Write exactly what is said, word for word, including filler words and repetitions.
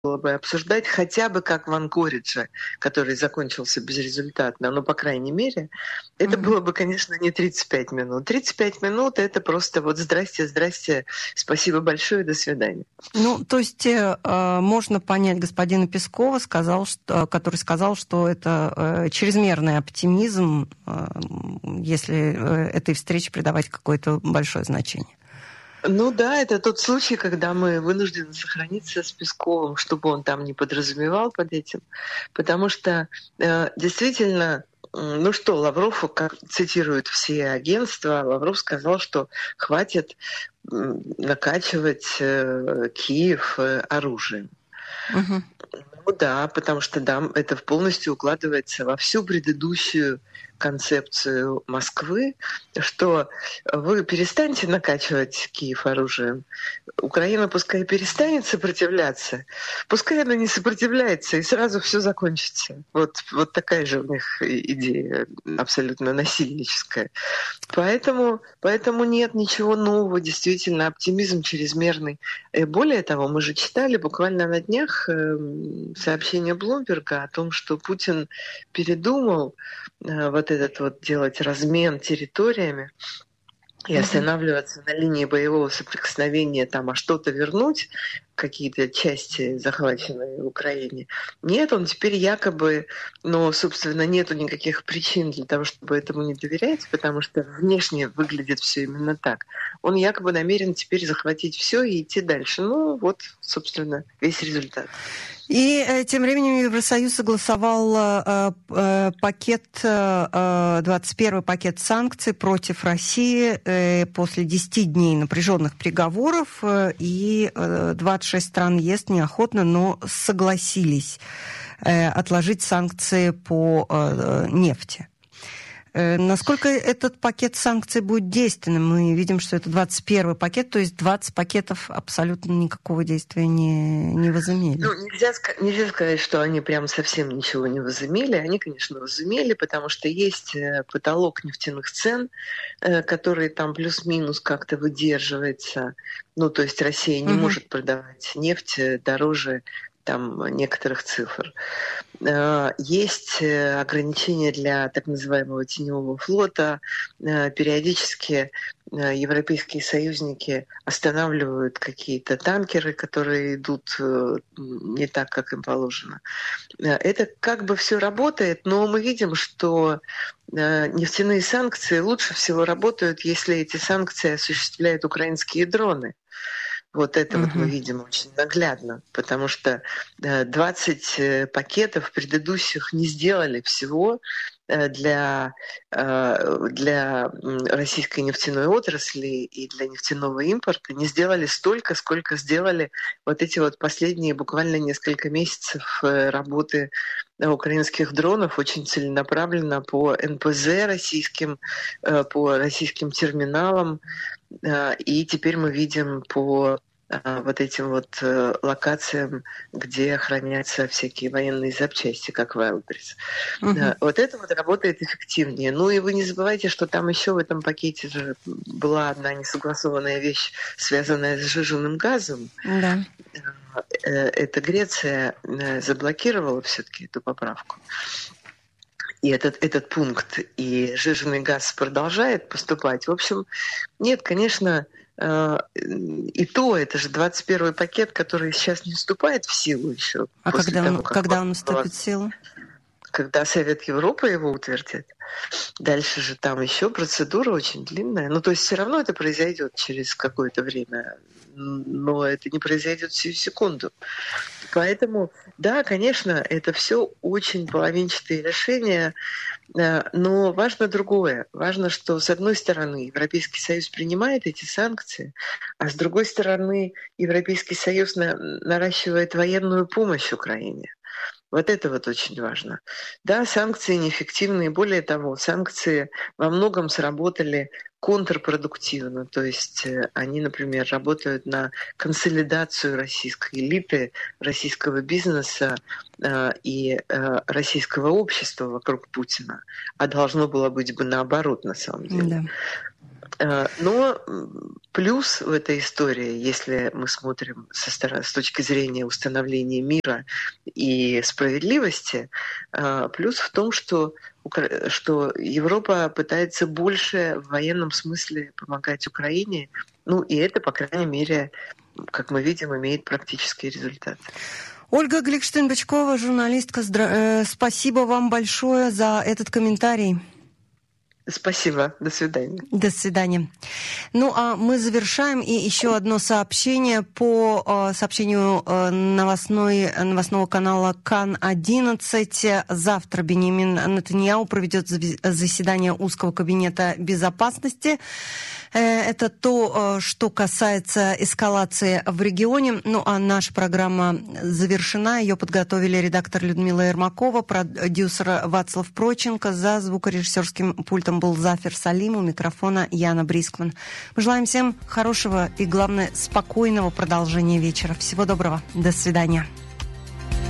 было бы обсуждать, хотя бы как в Анкоридже, который закончился безрезультатно, но, по крайней мере, это Мгм. было бы, конечно, не тридцать пять минут. тридцать пять минут — это просто вот «здрасте, здрасте, спасибо большое, до свидания». Ну, то есть э, можно понять господина Пескова, сказал, что, который сказал, что это э, чрезмерный оптимизм, э, если э, этой встрече придавать какое-то большое значение. Ну да, это тот случай, когда мы вынуждены сохраниться с Песковым, чтобы он там не подразумевал под этим. Потому что э, действительно, м, ну что, Лавров, как цитируют все агентства, Лавров сказал, что хватит м, накачивать э, Киев э, оружием. Мгм. Ну да, потому что да, это полностью укладывается во всю предыдущую концепцию Москвы, что вы перестаньте накачивать Киев оружием, Украина пускай перестанет сопротивляться, пускай она не сопротивляется, и сразу все закончится. Вот, вот такая же у них и- идея, абсолютно насильническая. Поэтому, поэтому нет ничего нового, действительно, оптимизм чрезмерный. И более того, мы же читали буквально на днях эм, сообщение Блумберга о том, что Путин передумал э, вот этот вот делать размен территориями и Мгм. останавливаться на линии боевого соприкосновения, там, а что-то вернуть, какие-то части, захваченные в Украине. Нет, он теперь якобы, но, собственно, нету никаких причин для того, чтобы этому не доверять, потому что внешне выглядит все именно так. Он якобы намерен теперь захватить все и идти дальше. Ну, вот, собственно, весь результат. И э, тем временем Евросоюз согласовал э, э, пакет, э, двадцать первый пакет санкций против России э, после десяти дней напряженных переговоров, э, и э, двадцать шесть стран ЕС неохотно, но согласились э, отложить санкции по э, нефти. Э, Насколько этот пакет санкций будет действенным? Мы видим, что это двадцать первый пакет, то есть двадцать пакетов абсолютно никакого действия не, не возымели. Ну, нельзя, ска- нельзя сказать, что они прям совсем ничего не возымели. Они, конечно, возымели, потому что есть э, потолок нефтяных цен, э, который там плюс-минус как-то выдерживается. Ну, то есть Россия не Мгм. может продавать нефть э, дороже там некоторых цифр. Э, Есть э, ограничения для так называемого теневого флота. Э, Периодически э, европейские союзники останавливают какие-то танкеры, которые идут э, не так, как им положено. Э, Это как бы все работает, но мы видим, что э, нефтяные санкции лучше всего работают, если эти санкции осуществляют украинские дроны. Вот это вот мы Мгм. видим очень наглядно, потому что э, двадцать э, пакетов предыдущих не сделали всего э, для, э, для м, российской нефтяной отрасли и для нефтяного импорта, не сделали столько, сколько сделали вот эти вот последние буквально несколько месяцев э, работы э, украинских дронов очень целенаправленно по эн пэ зэ российским, э, по российским терминалам. Э, И теперь мы видим по а, вот этим вот э, локациям, где хранятся всякие военные запчасти, как Wildberries. Мгм. Да, вот это вот работает эффективнее. Ну и вы не забывайте, что там еще в этом пакете же была одна несогласованная вещь, связанная с сжиженным газом. Да. Э, Это Греция э, заблокировала все-таки эту поправку. И этот, этот пункт, и сжиженный газ продолжает поступать. В общем, нет, конечно, э, и то, это же двадцать первый пакет, который сейчас не вступает в силу еще А после когда он, того, как когда он вступит в возможно, силу? когда Совет Европы его утвердит. Дальше же там еще процедура очень длинная. Ну, то есть все равно это произойдет через какое-то время, но это не произойдет всю секунду. Поэтому, да, конечно, это все очень половинчатые решения, э, но важно другое. Важно, что, с одной стороны, Европейский Союз принимает эти санкции, а с другой стороны, Европейский Союз на- наращивает военную помощь Украине. Вот это вот очень важно. Да, санкции неэффективны, и более того, санкции во многом сработали контрпродуктивно. То есть э, они, например, работают на консолидацию российской элиты, российского бизнеса э, и э, российского общества вокруг Путина. А должно было быть бы наоборот, на самом деле. Да. Но плюс в этой истории, если мы смотрим со стороны, с точки зрения установления мира и справедливости, плюс в том, что, что Европа пытается больше в военном смысле помогать Украине. Ну и это, по крайней мере, как мы видим, имеет практический результат. Ольга Гликштейн-Бычкова, журналистка, здра... спасибо вам большое за этот комментарий. Спасибо. До свидания. До свидания. Ну, а мы завершаем. И еще одно сообщение по э, сообщению э, новостной, новостного канала Кан одиннадцать. Завтра Биньямин Нетаньяху проведет заседание узкого кабинета безопасности. Это то, что касается эскалации в регионе. Ну, а наша программа завершена. Ее подготовили редактор Людмила Ермакова, продюсер Вацлав Проченко. За звукорежиссерским пультом был Зафир Салим, у микрофона Яна Брискман. Мы желаем всем хорошего и, главное, спокойного продолжения вечера. Всего доброго. До свидания.